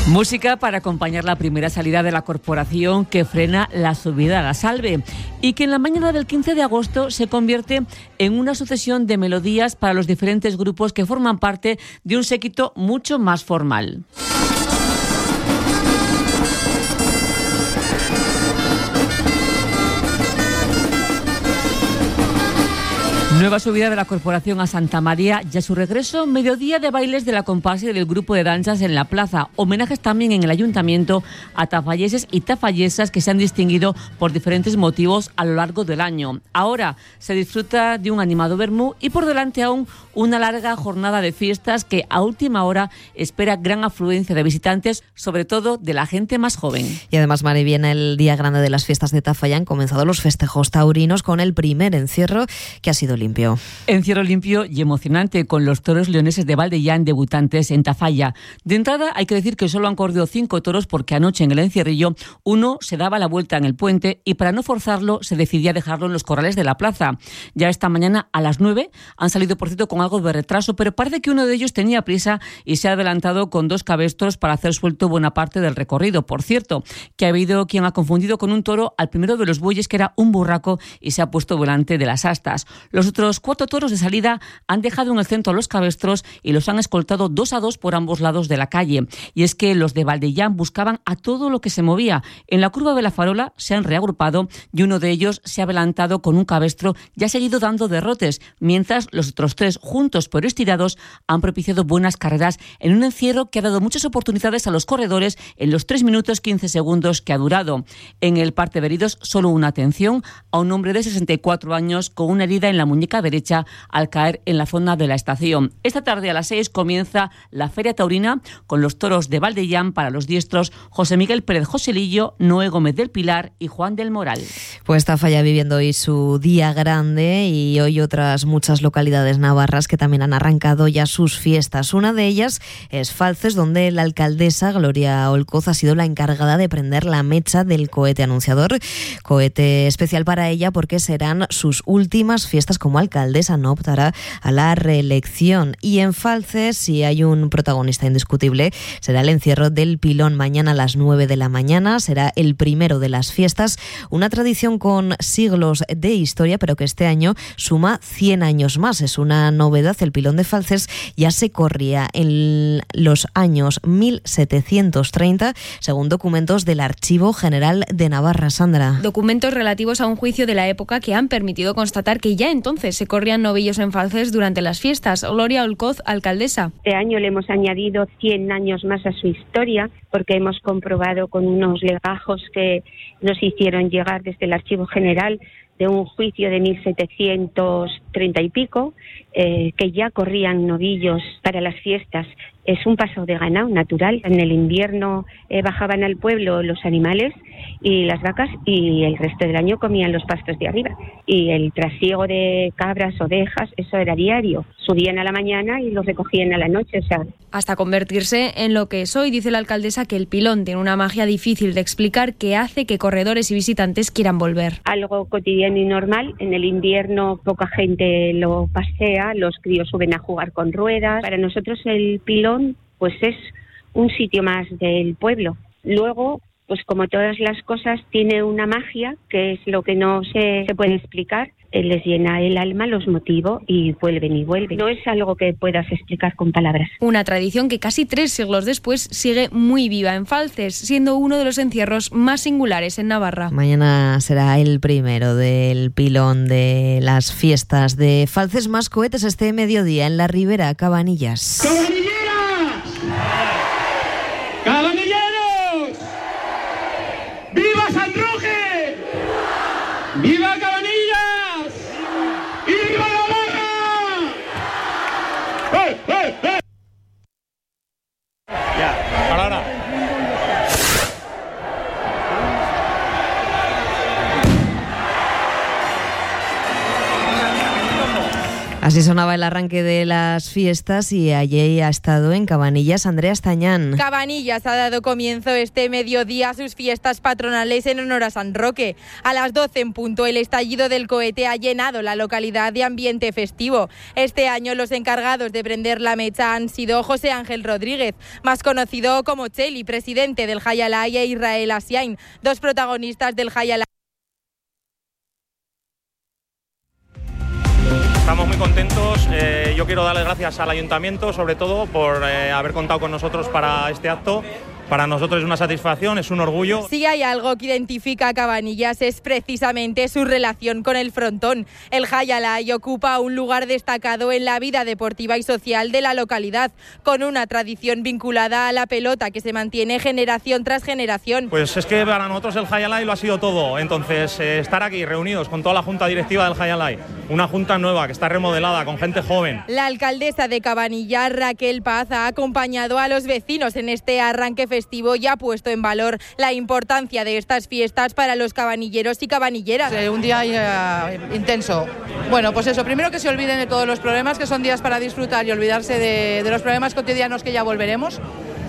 Música para acompañar la primera salida de la corporación que frena la subida a la Salve y que en la mañana del 15 de agosto se convierte en una sucesión de melodías para los diferentes grupos que forman parte de un séquito mucho más formal. Nueva subida de la corporación a Santa María y a su regreso, mediodía de bailes de la comparsa y del grupo de danzas en la plaza. Homenajes también en el ayuntamiento a tafalleses y tafallesas que se han distinguido por diferentes motivos a lo largo del año. Ahora se disfruta de un animado vermú y por delante aún una larga jornada de fiestas que a última hora espera gran afluencia de visitantes, sobre todo de la gente más joven. Y además, Mari, viene el día grande de las fiestas de Tafalla. Han comenzado los festejos taurinos con el primer encierro que ha sido limpio. Encierro limpio y emocionante con los toros leoneses de Valdellán debutantes en Tafalla. De entrada hay que decir que solo han corrido 5 toros porque anoche en el encierrillo uno se daba la vuelta en el puente y para no forzarlo se decidía dejarlo en los corrales de la plaza. Ya esta mañana a las 9 han salido por cierto con algo de retraso, pero parece que uno de ellos tenía prisa y se ha adelantado con 2 cabestros para hacer suelto buena parte del recorrido. Por cierto, que ha habido quien ha confundido con un toro al primero de los bueyes que era un burraco y se ha puesto delante de las astas. Los otros 4 toros de salida han dejado en el centro a los cabestros y los han escoltado 2 a 2 por ambos lados de la calle. Y es que los de Valdellán buscaban a todo lo que se movía. En la curva de la Farola se han reagrupado y uno de ellos se ha adelantado con un cabestro y ha seguido dando derrotes, mientras los otros 3, juntos pero estirados, han propiciado buenas carreras en un encierro que ha dado muchas oportunidades a los corredores en los 3 minutos 15 segundos que ha durado. En el parte de heridos, solo una atención a un hombre de 64 años con una herida en la muñeca derecha al caer en la zona de la estación. Esta tarde a las 6 comienza la Feria Taurina con los toros de Valdellán para los diestros José Miguel Pérez Joselillo, Noé Gómez del Pilar y Juan del Moral. Pues Tafalla viviendo hoy su día grande y hoy otras muchas localidades navarras que también han arrancado ya sus fiestas. Una de ellas es Falces, donde la alcaldesa Gloria Olcoz ha sido la encargada de prender la mecha del cohete anunciador. Cohete especial para ella porque serán sus últimas fiestas como alcaldesa, no optará a la reelección. Y en Falces, si hay un protagonista indiscutible, será el encierro del pilón mañana a las 9 de la mañana. Será el primero de las fiestas, una tradición con siglos de historia, pero que este año suma 100 años más. Es una novedad. El pilón de Falces ya se corría en los años 1730, según documentos del Archivo General de Navarra. Sandra. Documentos relativos a un juicio de la época que han permitido constatar que ya entonces se corrían novillos en Falces durante las fiestas. Gloria Olcoz, alcaldesa. Este año le hemos añadido 100 años más a su historia porque hemos comprobado con unos legajos que nos hicieron llegar desde el Archivo General de un juicio de 1730 y pico, que ya corrían novillos para las fiestas. Es un paso de ganado natural. En el invierno bajaban al pueblo los animales y las vacas y el resto del año comían los pastos de arriba. Y el trasiego de cabras, ovejas, eso era diario. Subían a la mañana y los recogían a la noche. O sea, hasta convertirse en lo que es hoy, dice la alcaldesa que el pilón tiene una magia difícil de explicar que hace que corredores y visitantes quieran volver. Algo cotidiano y normal. En el invierno poca gente lo pasea, los críos suben a jugar con ruedas. Para nosotros el pilón pues es un sitio más del pueblo. Luego, pues como todas las cosas, tiene una magia que es lo que no se puede explicar. Les llena el alma, los motiva y vuelven y vuelven. No es algo que puedas explicar con palabras. Una tradición que casi 3 siglos después sigue muy viva en Falces, siendo uno de los encierros más singulares en Navarra. Mañana será el primero del pilón de las fiestas de Falces. Más cohetes este mediodía en la Ribera Cabanillas. ¡Cabanilleros! ¡Viva San Roque! ¡Viva Cabanillas! ¡Y viva Navarra! ¡Eh, eh, eh! Ya, ahora. Así sonaba el arranque de las fiestas y allí ha estado en Cabanillas Andrea Estañán. Cabanillas ha dado comienzo este mediodía a sus fiestas patronales en honor a San Roque. A las 12 en punto, el estallido del cohete ha llenado la localidad de ambiente festivo. Este año los encargados de prender la mecha han sido José Ángel Rodríguez, más conocido como Cheli, presidente del Hayalay, e Israel Asiain, dos protagonistas del Hayalay. Estamos muy contentos. Yo quiero darles gracias al Ayuntamiento, sobre todo, por haber contado con nosotros para este acto. Para nosotros es una satisfacción, es un orgullo. Si hay algo que identifica a Cabanillas es precisamente su relación con el frontón. El Hayalay ocupa un lugar destacado en la vida deportiva y social de la localidad, con una tradición vinculada a la pelota que se mantiene generación tras generación. Pues es que para nosotros el Hayalay lo ha sido todo. Entonces, estar aquí reunidos con toda la junta directiva del Hayalay, una junta nueva que está remodelada con gente joven. La alcaldesa de Cabanillas, Raquel Paz, ha acompañado a los vecinos en este arranque festivo y ha puesto en valor la importancia de estas fiestas para los cabanilleros y cabanilleras. Un día intenso. Bueno, pues eso, primero que se olviden de todos los problemas, que son días para disfrutar y olvidarse de los problemas cotidianos, que ya volveremos.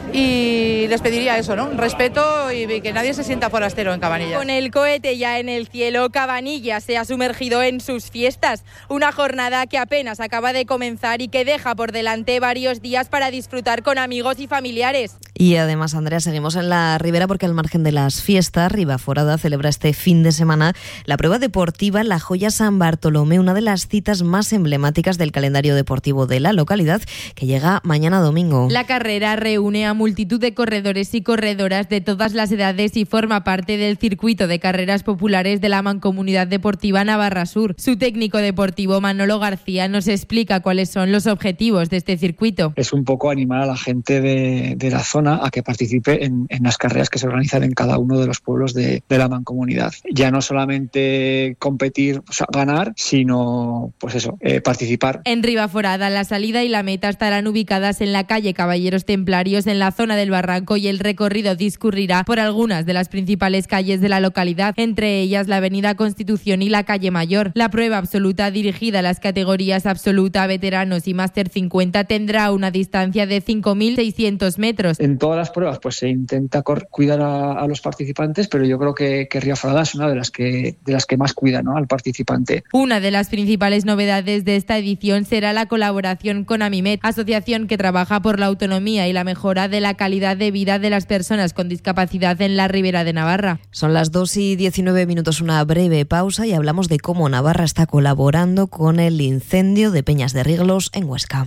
Y les pediría eso, ¿no? Respeto y que nadie se sienta forastero en Cabanillas. Con el cohete ya en el cielo, Cabanillas se ha sumergido en sus fiestas. Una jornada que apenas acaba de comenzar y que deja por delante varios días para disfrutar con amigos y familiares. Y además, Andrea, seguimos en la Ribera porque al margen de las fiestas, Ribaforada celebra este fin de semana la prueba deportiva La Joya San Bartolomé, una de las citas más emblemáticas del calendario deportivo de la localidad, que llega mañana domingo. La carrera reúne a multitud de corredores y corredoras de todas las edades y forma parte del circuito de carreras populares de la Mancomunidad Deportiva Navarra Sur. Su técnico deportivo, Manolo García, nos explica cuáles son los objetivos de este circuito. Es un poco animar a la gente de la zona a que participe en las carreras que se organizan en cada uno de los pueblos de la Mancomunidad. Ya no solamente competir, o sea, ganar, sino pues eso, participar. En Ribaforada, la salida y la meta estarán ubicadas en la calle Caballeros Templarios, en la zona del Barranco, y el recorrido discurrirá por algunas de las principales calles de la localidad, entre ellas la Avenida Constitución y la Calle Mayor. La prueba absoluta, dirigida a las categorías absoluta, veteranos y máster 50, tendrá una distancia de 5.600 metros. En todas las pruebas pues se intenta cuidar a los participantes, pero yo creo que Ribaforada es una de las que más cuida, ¿no?, al participante. Una de las principales novedades de esta edición será la colaboración con Amimet, asociación que trabaja por la autonomía y la mejora de la calidad de vida de las personas con discapacidad en la Ribera de Navarra. Son las 2:19, una breve pausa y hablamos de cómo Navarra está colaborando con el incendio de Peñas de Riglos en Huesca.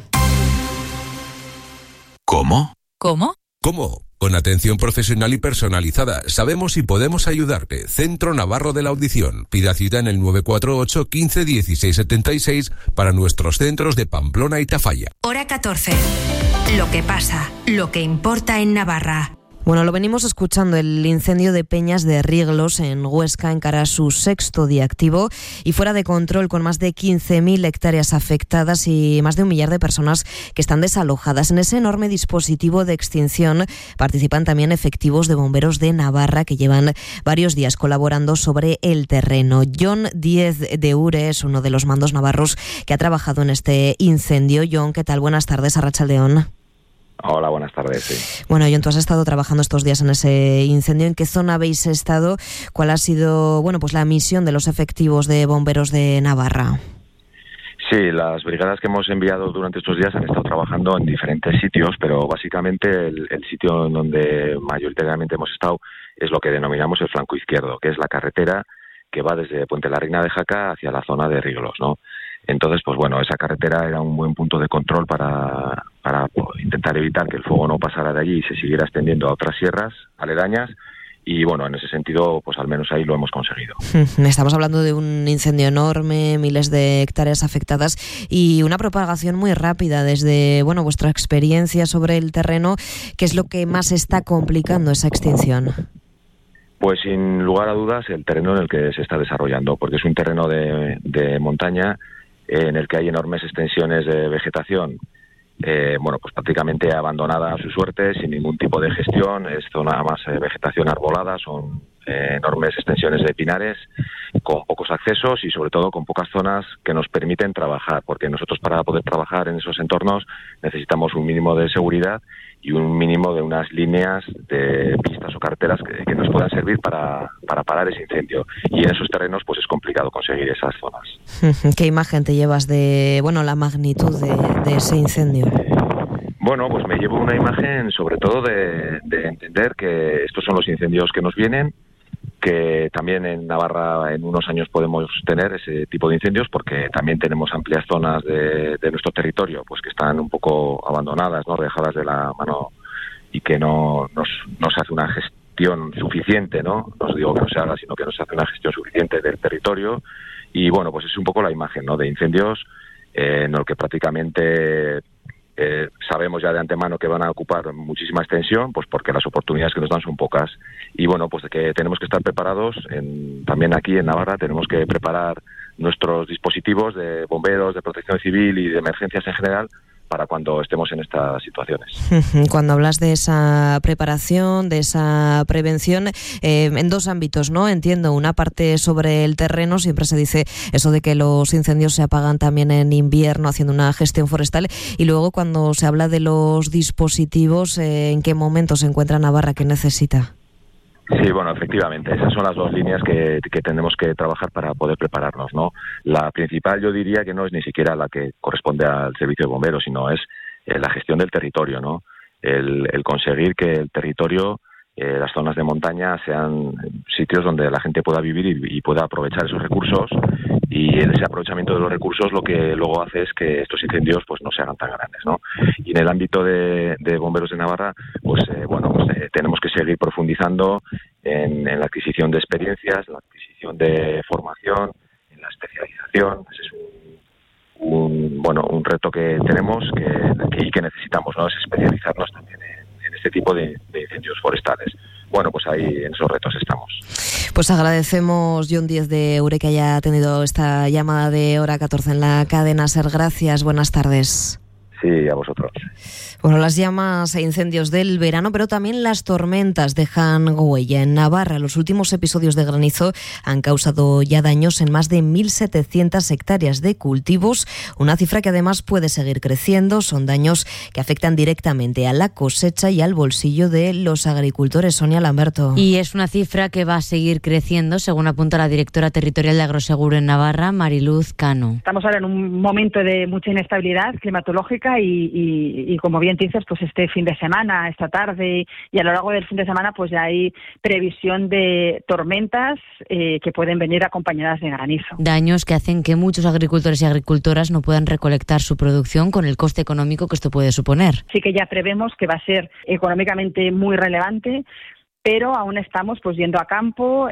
¿Cómo? ¿Cómo? ¿Cómo? Con atención profesional y personalizada. Sabemos y podemos ayudarte. Centro Navarro de la Audición. Pida cita en el 948 15 16 76 para nuestros centros de Pamplona y Tafalla. Hora 14. Lo que pasa, lo que importa en Navarra. Bueno, lo venimos escuchando, el incendio de Peñas de Riglos en Huesca encara su 6º día activo y fuera de control, con más de 15.000 hectáreas afectadas y más de 1 millar de personas que están desalojadas. En ese enorme dispositivo de extinción participan también efectivos de bomberos de Navarra que llevan varios días colaborando sobre el terreno. John Díez de Ure es uno de los mandos navarros que ha trabajado en este incendio. John, ¿qué tal? Buenas tardes, Arratsaldeon. Hola, buenas tardes. Sí. Bueno, John, tú has estado trabajando estos días en ese incendio. ¿En qué zona habéis estado? ¿Cuál ha sido, pues la misión de los efectivos de bomberos de Navarra? Sí, las brigadas que hemos enviado durante estos días han estado trabajando en diferentes sitios, pero básicamente el sitio en donde mayoritariamente hemos estado es lo que denominamos el flanco izquierdo, que es la carretera que va desde Puente la Reina de Jaca hacia la zona de Riglos, ¿no? Entonces, pues bueno, esa carretera era un buen punto de control para intentar evitar que el fuego no pasara de allí y se siguiera extendiendo a otras sierras aledañas. Y bueno, en ese sentido, pues al menos ahí lo hemos conseguido. Estamos hablando de un incendio enorme, miles de hectáreas afectadas y una propagación muy rápida. Desde, vuestra experiencia sobre el terreno, ¿qué es lo que más está complicando esa extinción? Pues sin lugar a dudas el terreno en el que se está desarrollando, porque es un terreno de montaña en el que hay enormes extensiones de vegetación, pues prácticamente abandonada a su suerte, sin ningún tipo de gestión. Es zona más vegetación arbolada, son enormes extensiones de pinares, con pocos accesos y sobre todo con pocas zonas que nos permiten trabajar, porque nosotros para poder trabajar en esos entornos necesitamos un mínimo de seguridad y un mínimo de unas líneas de pistas o carreteras que nos puedan servir para parar ese incendio. Y en esos terrenos pues es complicado conseguir esas zonas. ¿Qué imagen te llevas de la magnitud de ese incendio? Bueno, pues me llevo una imagen sobre todo de entender que estos son los incendios que nos vienen, que también en Navarra en unos años podemos tener ese tipo de incendios porque también tenemos amplias zonas de nuestro territorio pues que están un poco abandonadas, ¿no? Dejadas de la mano y que no se hace una gestión suficiente, ¿no? No os digo que no se haga, sino que no se hace una gestión suficiente del territorio y bueno, pues es un poco la imagen, ¿no? De incendios en los que prácticamente sabemos ya de antemano que van a ocupar muchísima extensión, pues porque las oportunidades que nos dan son pocas. Y bueno, pues que tenemos que estar preparados, también aquí en Navarra tenemos que preparar nuestros dispositivos de bomberos, de protección civil y de emergencias en general para cuando estemos en estas situaciones. Cuando hablas de esa preparación, de esa prevención, en dos ámbitos, ¿no? Entiendo, una parte sobre el terreno, siempre se dice eso de que los incendios se apagan también en invierno haciendo una gestión forestal, y luego cuando se habla de los dispositivos, ¿en qué momento se encuentra Navarra? ¿Qué necesita? Sí, bueno, efectivamente, esas son las dos líneas que tenemos que trabajar para poder prepararnos, ¿no? La principal yo diría que no es ni siquiera la que corresponde al servicio de bomberos, sino es la gestión del territorio, ¿no? El conseguir que el territorio, las zonas de montaña sean sitios donde la gente pueda vivir y pueda aprovechar esos recursos, y ese aprovechamiento de los recursos lo que luego hace es que estos incendios pues no se hagan tan grandes, ¿no? Y en el ámbito de bomberos de Navarra tenemos que seguir profundizando en la adquisición de experiencias, en la adquisición de formación, en la especialización. Ese es un reto que tenemos y que necesitamos, ¿no? Es especializarnos también en este tipo de incendios forestales. Bueno, pues ahí en esos retos estamos. Pues agradecemos, Jon Díez de Eure, que haya tenido esta llamada de hora 14 en la cadena SER. Gracias, buenas tardes. Sí, a vosotros. Bueno, las llamas e incendios del verano, pero también las tormentas dejan huella en Navarra. Los últimos episodios de granizo han causado ya daños en más de 1.700 hectáreas de cultivos, una cifra que además puede seguir creciendo. Son daños que afectan directamente a la cosecha y al bolsillo de los agricultores. Sonia Lamberto. Y es una cifra que va a seguir creciendo, según apunta la directora territorial de Agroseguro en Navarra, Mariluz Cano. Estamos ahora en un momento de mucha inestabilidad climatológica y como bien dices, pues este fin de semana, esta tarde y a lo largo del fin de semana, pues ya hay previsión de tormentas que pueden venir acompañadas de granizo. Daños que hacen que muchos agricultores y agricultoras no puedan recolectar su producción con el coste económico que esto puede suponer. Sí que ya prevemos que va a ser económicamente muy relevante, pero aún estamos pues yendo a campo,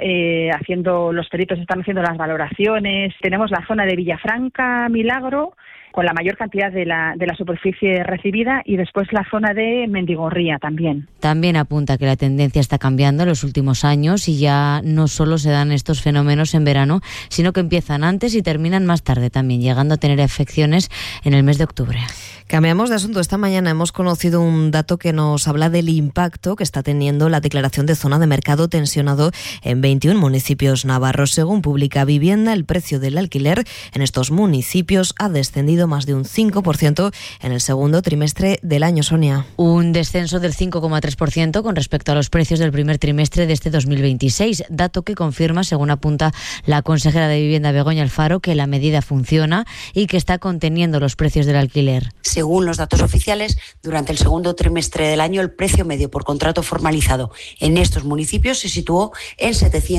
los peritos están haciendo las valoraciones. Tenemos la zona de Villafranca, Milagro, con la mayor cantidad de la superficie recibida, y después la zona de Mendigorría también. También apunta que la tendencia está cambiando en los últimos años y ya no solo se dan estos fenómenos en verano, sino que empiezan antes y terminan más tarde también, llegando a tener afecciones en el mes de octubre. Cambiamos de asunto. Esta mañana hemos conocido un dato que nos habla del impacto que está teniendo la declaración de zona de mercado tensionado en 21 municipios navarros. Según publica Vivienda, el precio del alquiler en estos municipios ha descendido más de un 5% en el segundo trimestre del año. Sonia. Un descenso del 5,3% con respecto a los precios del primer trimestre de este 2026, dato que confirma, según apunta la consejera de Vivienda Begoña Alfaro, que la medida funciona y que está conteniendo los precios del alquiler. Según los datos oficiales, durante el segundo trimestre del año, el precio medio por contrato formalizado en estos municipios se situó en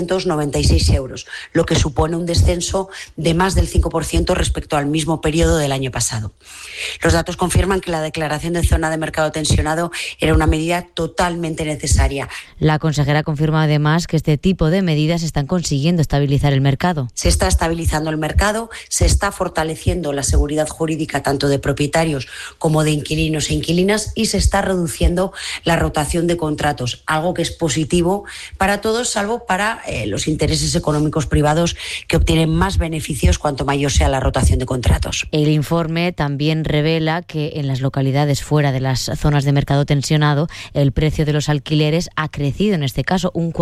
796 euros, lo que supone un descenso de más del 5% respecto al mismo periodo del año pasado. Los datos confirman que la declaración de zona de mercado tensionado era una medida totalmente necesaria. La consejera confirma además que este tipo de medidas están consiguiendo estabilizar el mercado. Se está estabilizando el mercado, se está fortaleciendo la seguridad jurídica tanto de propietarios como de inquilinos e inquilinas, y se está reduciendo la rotación de contratos, algo que es positivo para todos, salvo para los intereses económicos privados, que obtienen más beneficios cuanto mayor sea la rotación de contratos. El informe también revela que en las localidades fuera de las zonas de mercado tensionado, el precio de los alquileres ha crecido, en este caso un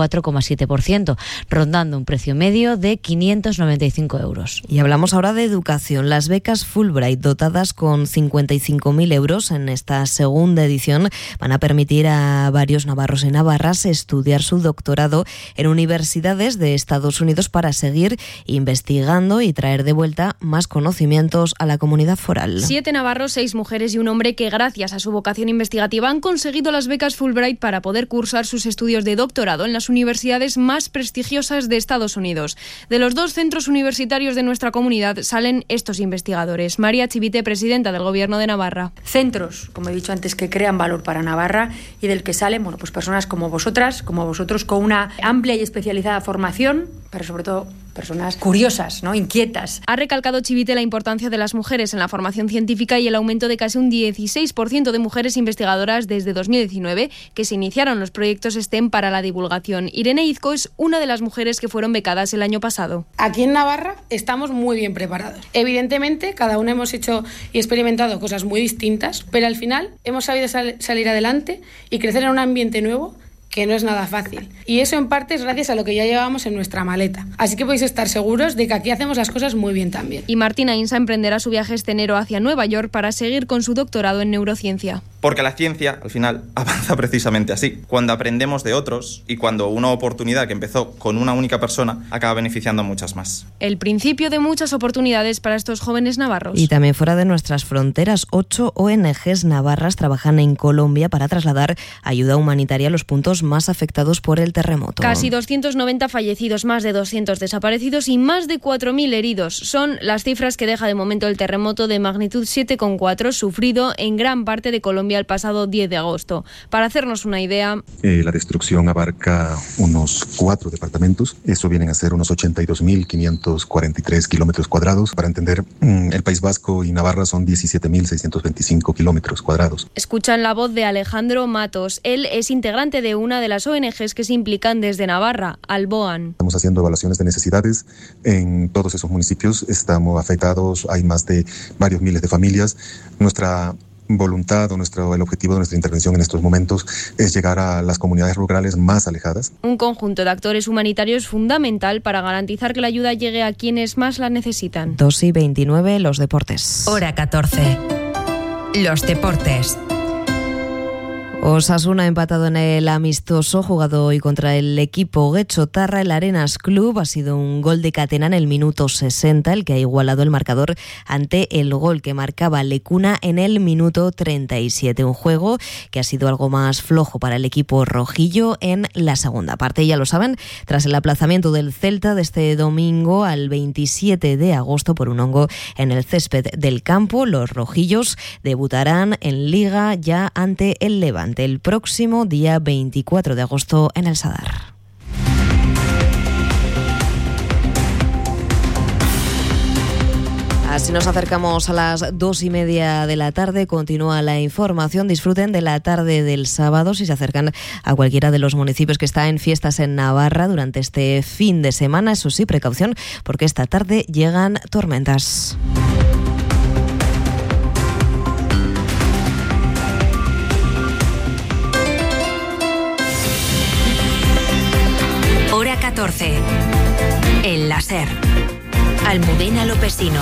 4,7%, rondando un precio medio de 595 euros. Y hablamos ahora de educación. Las becas Fulbright, dotadas con 55.000 euros en esta segunda edición, van a permitir a varios navarros y navarras estudiar su doctorado en universidades de Estados Unidos para seguir investigando y traer de vuelta más conocimientos a la comunidad foral. 7 navarros, 6 mujeres y un hombre que, gracias a su vocación investigativa, han conseguido las becas Fulbright para poder cursar sus estudios de doctorado en las universidades más prestigiosas de Estados Unidos. De los 2 centros universitarios de nuestra comunidad salen estos investigadores. María Chivite, presidenta del Gobierno de Navarra. Centros, como he dicho antes, que crean valor para Navarra y del que salen pues personas como vosotras, como vosotros, con una amplia y especializada formación, pero sobre todo personas curiosas, ¿no? Inquietas. Ha recalcado Chivite la importancia de las mujeres en la formación científica y el aumento de casi un 16% de mujeres investigadoras desde 2019 que se iniciaron los proyectos STEM para la divulgación. Irene Izco es una de las mujeres que fueron becadas el año pasado. Aquí en Navarra estamos muy bien preparados. Evidentemente, cada uno hemos hecho y experimentado cosas muy distintas, pero al final hemos sabido salir adelante y crecer en un ambiente nuevo que no es nada fácil. Y eso en parte es gracias a lo que ya llevábamos en nuestra maleta. Así que podéis estar seguros de que aquí hacemos las cosas muy bien también. Y Martina Insa emprenderá su viaje este enero hacia Nueva York para seguir con su doctorado en neurociencia. Porque la ciencia, al final, avanza precisamente así. Cuando aprendemos de otros y cuando una oportunidad que empezó con una única persona acaba beneficiando a muchas más. El principio de muchas oportunidades para estos jóvenes navarros. Y también fuera de nuestras fronteras, 8 ONGs navarras trabajan en Colombia para trasladar ayuda humanitaria a los puntos más afectados por el terremoto. Casi 290 fallecidos, más de 200 desaparecidos y más de 4.000 heridos. Son las cifras que deja de momento el terremoto de magnitud 7,4 sufrido en gran parte de Colombia el pasado 10 de agosto. Para hacernos una idea... La destrucción abarca unos 4 departamentos. Eso vienen a ser unos 82.543 kilómetros cuadrados. Para entender, el País Vasco y Navarra son 17.625 kilómetros cuadrados. Escuchan la voz de Alejandro Matos. Él es integrante de una de las ONGs que se implican desde Navarra, Alboan. Estamos haciendo evaluaciones de necesidades en todos esos municipios. Estamos afectados, hay más de varios miles de familias. Nuestra voluntad o el objetivo de nuestra intervención en estos momentos es llegar a las comunidades rurales más alejadas. Un conjunto de actores humanitarios fundamental para garantizar que la ayuda llegue a quienes más la necesitan. 2:29, los deportes. Hora 14. Los deportes. Osasuna ha empatado en el amistoso jugado hoy contra el equipo Guechotarra. El Arenas Club ha sido un gol de Catena en el minuto 60, el que ha igualado el marcador ante el gol que marcaba Lecuna en el minuto 37. Un juego que ha sido algo más flojo para el equipo rojillo en la segunda parte. Ya lo saben, tras el aplazamiento del Celta de este domingo al 27 de agosto por un hongo en el césped del campo, los rojillos debutarán en Liga ya ante el Levante el próximo día 24 de agosto en el Sadar. Así nos acercamos a las 2:30 de la tarde. Continúa la información. Disfruten de la tarde del sábado si se acercan a cualquiera de los municipios que está en fiestas en Navarra durante este fin de semana. Eso sí, precaución, porque esta tarde llegan tormentas. Hora 14. El láser. Almudena Lopesino.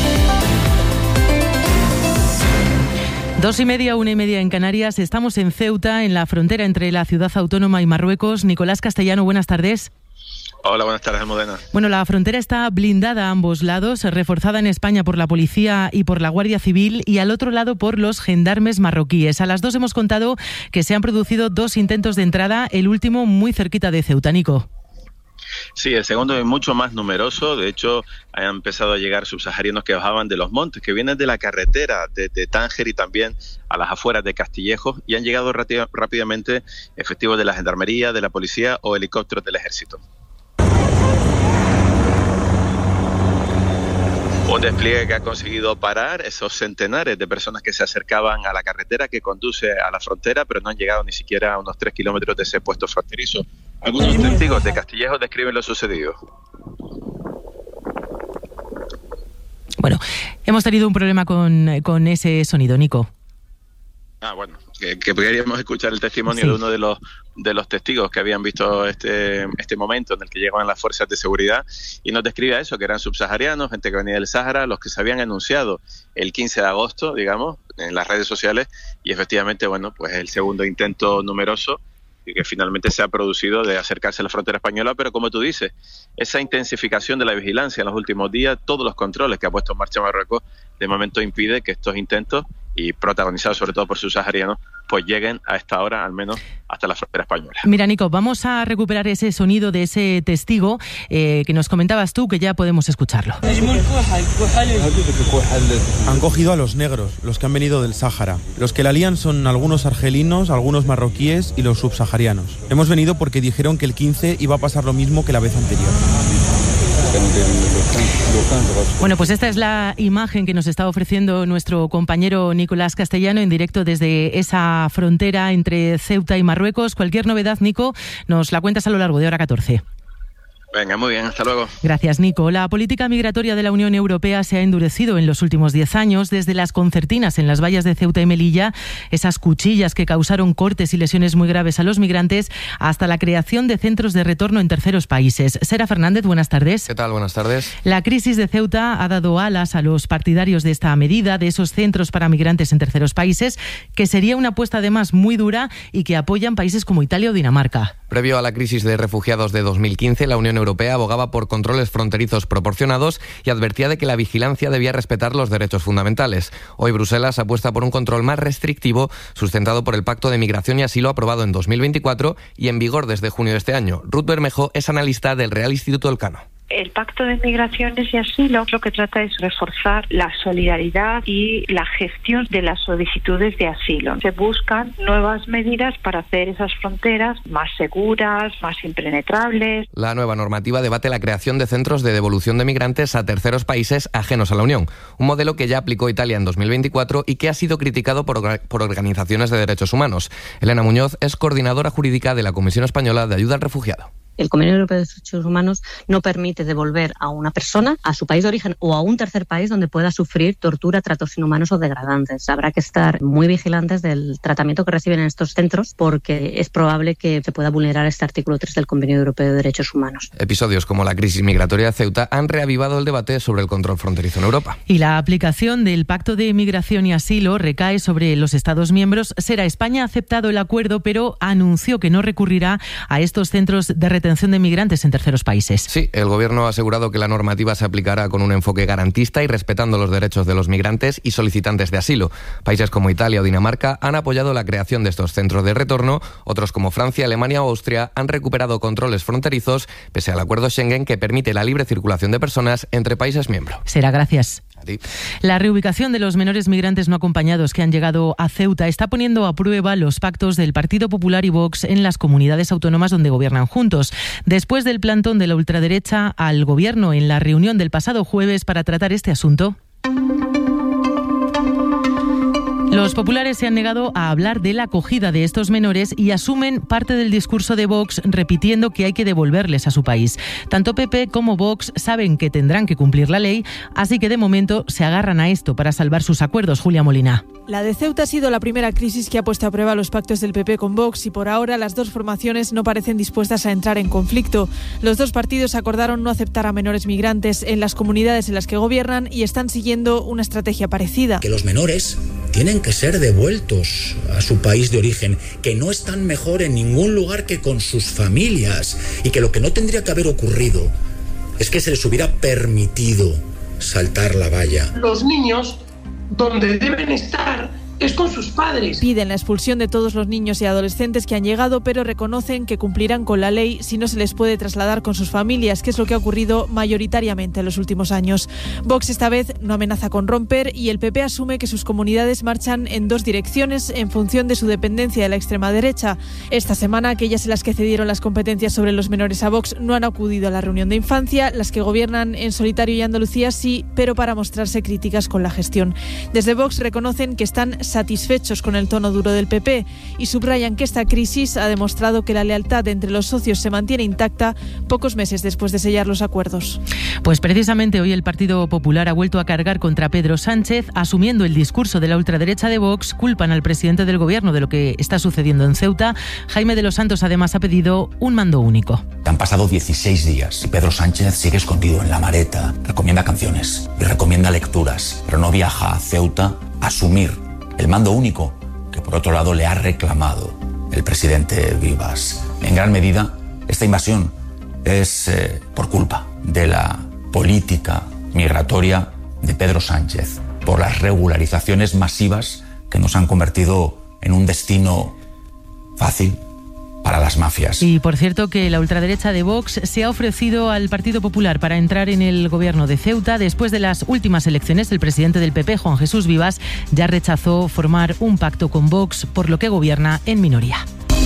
2:30, 1:30 en Canarias. Estamos en Ceuta, en la frontera entre la ciudad autónoma y Marruecos. Nicolás Castellano, buenas tardes. Hola, buenas tardes, Almudena. Bueno, la frontera está blindada a ambos lados, reforzada en España por la policía y por la Guardia Civil y al otro lado por los gendarmes marroquíes. A las 2 hemos contado que se han producido 2 intentos de entrada, el último muy cerquita de Ceuta. Nico. Sí, el segundo es mucho más numeroso. De hecho, han empezado a llegar subsaharianos que bajaban de los montes, que vienen de la carretera de Tánger y también a las afueras de Castillejos, y han llegado rápidamente efectivos de la gendarmería, de la policía o helicópteros del ejército. Un despliegue que ha conseguido parar esos centenares de personas que se acercaban a la carretera que conduce a la frontera, pero no han llegado ni siquiera a unos 3 kilómetros de ese puesto fronterizo. Algunos testigos de Castillejos describen lo sucedido. Bueno, hemos tenido un problema con ese sonido, Nico. Bueno, que queríamos escuchar el testimonio de uno de los testigos que habían visto este momento en el que llegaban las fuerzas de seguridad, y nos describe eso, que eran subsaharianos, gente que venía del Sáhara, los que se habían anunciado el 15 de agosto, digamos, en las redes sociales, y efectivamente, bueno, pues el segundo intento numeroso y que finalmente se ha producido de acercarse a la frontera española, pero como tú dices, esa intensificación de la vigilancia en los últimos días, todos los controles que ha puesto en marcha Marruecos, de momento impide que estos intentos, y protagonizados sobre todo por subsaharianos, pues lleguen a esta hora, al menos hasta la frontera española. Mira, Nico, vamos a recuperar ese sonido de ese testigo que nos comentabas tú, que ya podemos escucharlo. Han cogido a los negros, los que han venido del Sáhara. Los que la lían son algunos argelinos, algunos marroquíes y los subsaharianos. Hemos venido porque dijeron que el 15 iba a pasar lo mismo que la vez anterior. Bueno, pues esta es la imagen que nos está ofreciendo nuestro compañero Nicolás Castellano en directo desde esa frontera entre Ceuta y Marruecos. Cualquier novedad, Nico, nos la cuentas a lo largo de hora 14. Venga, muy bien, hasta luego. Gracias, Nico. La política migratoria de la Unión Europea se ha endurecido en los últimos 10 años, desde las concertinas en las vallas de Ceuta y Melilla, esas cuchillas que causaron cortes y lesiones muy graves a los migrantes, hasta la creación de centros de retorno en terceros países. Sera Fernández, buenas tardes. ¿Qué tal? Buenas tardes. La crisis de Ceuta ha dado alas a los partidarios de esta medida, de esos centros para migrantes en terceros países, que sería una apuesta además muy dura y que apoyan países como Italia o Dinamarca. Previo a la crisis de refugiados de 2015, la Unión Europea abogaba por controles fronterizos proporcionados y advertía de que la vigilancia debía respetar los derechos fundamentales. Hoy Bruselas apuesta por un control más restrictivo, sustentado por el Pacto de Migración y Asilo aprobado en 2024 y en vigor desde junio de este año. Ruth Bermejo es analista del Real Instituto Elcano. El Pacto de Migraciones y Asilo lo que trata es reforzar la solidaridad y la gestión de las solicitudes de asilo. Se buscan nuevas medidas para hacer esas fronteras más seguras, más impenetrables. La nueva normativa debate la creación de centros de devolución de migrantes a terceros países ajenos a la Unión, un modelo que ya aplicó Italia en 2024 y que ha sido criticado por organizaciones de derechos humanos. Elena Muñoz es coordinadora jurídica de la Comisión Española de Ayuda al Refugiado. El Convenio Europeo de Derechos Humanos no permite devolver a una persona a su país de origen o a un tercer país donde pueda sufrir tortura, tratos inhumanos o degradantes. Habrá que estar muy vigilantes del tratamiento que reciben en estos centros porque es probable que se pueda vulnerar este artículo 3 del Convenio Europeo de Derechos Humanos. Episodios como la crisis migratoria de Ceuta han reavivado el debate sobre el control fronterizo en Europa. Y la aplicación del Pacto de Migración y Asilo recae sobre los Estados miembros. España ha aceptado el acuerdo, pero anunció que no recurrirá a estos centros de retención de migrantes en terceros países. Sí, el Gobierno ha asegurado que la normativa se aplicará con un enfoque garantista y respetando los derechos de los migrantes y solicitantes de asilo. Países como Italia o Dinamarca han apoyado la creación de estos centros de retorno. Otros como Francia, Alemania o Austria han recuperado controles fronterizos pese al acuerdo Schengen que permite la libre circulación de personas entre países miembros. Será gracias. La reubicación de los menores migrantes no acompañados que han llegado a Ceuta está poniendo a prueba los pactos del Partido Popular y Vox en las comunidades autónomas donde gobiernan juntos. Después del plantón de la ultraderecha al gobierno en la reunión del pasado jueves para tratar este asunto, los populares se han negado a hablar de la acogida de estos menores y asumen parte del discurso de Vox repitiendo que hay que devolverles a su país. Tanto PP como Vox saben que tendrán que cumplir la ley, así que de momento se agarran a esto para salvar sus acuerdos. Julia Molina. La de Ceuta ha sido la primera crisis que ha puesto a prueba los pactos del PP con Vox y por ahora las dos formaciones no parecen dispuestas a entrar en conflicto. Los dos partidos acordaron no aceptar a menores migrantes en las comunidades en las que gobiernan y están siguiendo una estrategia parecida. Que los menores tienen que ser devueltos a su país de origen, que no están mejor en ningún lugar que con sus familias y que lo que no tendría que haber ocurrido es que se les hubiera permitido saltar la valla. Los niños donde deben estar es con sus padres. Piden la expulsión de todos los niños y adolescentes que han llegado, pero reconocen que cumplirán con la ley si no se les puede trasladar con sus familias, que es lo que ha ocurrido mayoritariamente en los últimos años. Vox esta vez no amenaza con romper y el PP asume que sus comunidades marchan en dos direcciones en función de su dependencia de la extrema derecha. Esta semana, aquellas en las que cedieron las competencias sobre los menores a Vox no han acudido a la reunión de infancia, las que gobiernan en solitario y Andalucía sí, pero para mostrarse críticas con la gestión. Desde Vox reconocen que están satisfechos con el tono duro del PP y subrayan que esta crisis ha demostrado que la lealtad entre los socios se mantiene intacta pocos meses después de sellar los acuerdos. Pues precisamente hoy el Partido Popular ha vuelto a cargar contra Pedro Sánchez, asumiendo el discurso de la ultraderecha de Vox. Culpan al presidente del Gobierno de lo que está sucediendo en Ceuta. Jaime de los Santos además ha pedido un mando único. Han pasado 16 días y Pedro Sánchez sigue escondido en la Mareta. Recomienda canciones y recomienda lecturas, pero no viaja a Ceuta a asumir el mando único que por otro lado le ha reclamado el presidente Vivas. En gran medida, esta invasión es por culpa de la política migratoria de Pedro Sánchez, por las regularizaciones masivas que nos han convertido en un destino fácil para las mafias. Y por cierto que la ultraderecha de Vox se ha ofrecido al Partido Popular para entrar en el gobierno de Ceuta. Después de las últimas elecciones, el presidente del PP, Juan Jesús Vivas, ya rechazó formar un pacto con Vox, por lo que gobierna en minoría.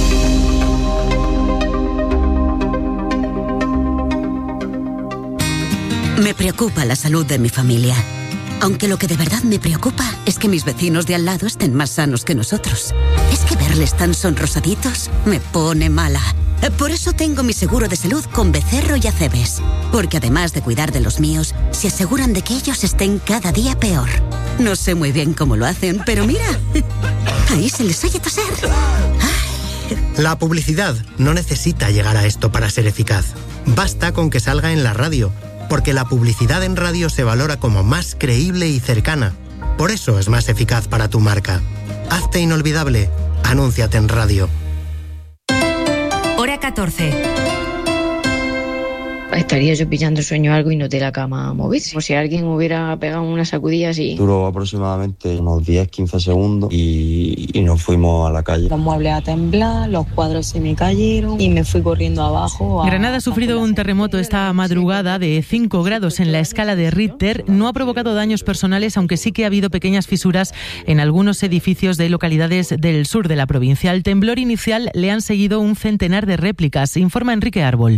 Me preocupa la salud de mi familia. Aunque lo que de verdad me preocupa es que mis vecinos de al lado estén más sanos que nosotros. Es que verles tan sonrosaditos me pone mala. Por eso tengo mi seguro de salud con Becerro y Acebes. Porque además de cuidar de los míos, se aseguran de que ellos estén cada día peor. No sé muy bien cómo lo hacen, pero mira, ahí se les oye toser. La publicidad no necesita llegar a esto para ser eficaz. Basta con que salga en la radio, porque la publicidad en radio se valora como más creíble y cercana. Por eso es más eficaz para tu marca. Hazte inolvidable. Anúnciate en radio. Hora 14. Estaría yo pillando sueño algo y noté la cama moverse. Como si alguien hubiera pegado una sacudilla así. Duró aproximadamente unos 10-15 segundos y nos fuimos a la calle. Los muebles a temblar, los cuadros se me cayeron y me fui corriendo abajo. Granada ha sufrido un terremoto esta madrugada de 5 grados en la escala de Richter. No ha provocado daños personales, aunque sí que ha habido pequeñas fisuras en algunos edificios de localidades del sur de la provincia. Al temblor inicial le han seguido un centenar de réplicas, informa Enrique Árbol.